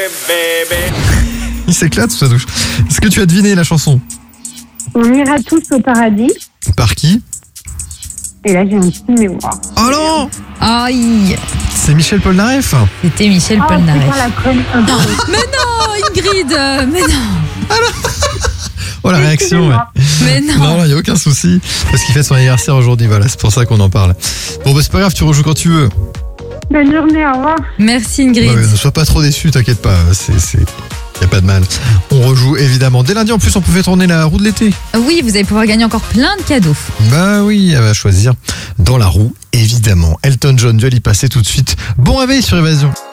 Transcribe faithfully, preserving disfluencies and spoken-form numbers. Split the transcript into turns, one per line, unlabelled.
Il s'éclate sous sa douche. Est-ce que tu as deviné la chanson?
On ira tous au paradis.
Par qui?
Et là, j'ai un petit mémoire.
Oh non!
Aïe,
C'est Michel Polnareff.
c'était Michel
Ah, c'est
Polnareff.
pas la conne.
Mais non, Ingrid, euh, mais non,
Oh la réaction, ouais.
mais non.
Non, il n'y a aucun souci. Parce qu'il fait son anniversaire aujourd'hui, voilà, c'est pour ça qu'on en parle. Bon, bah c'est pas grave, tu rejoues quand tu veux.
Bonne journée, au revoir.
Merci
Ouais,
Ingrid.
ouais, ne sois pas trop déçu, t'inquiète pas. C'est, c'est... Y a pas de mal. On rejoue évidemment. Dès lundi, en plus, on peut faire tourner la roue de l'été.
Oui, vous allez pouvoir gagner encore plein de cadeaux.
Bah oui, elle va choisir dans la roue, évidemment. Elton John, tu vas y passer tout de suite. Bon réveil sur Évasion.